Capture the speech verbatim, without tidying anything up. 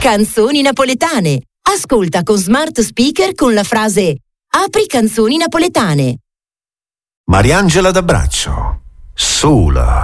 Canzoni napoletane. Ascolta con smart speaker con la frase "Apri canzoni napoletane". Mariangela D'Abbraccio, sola.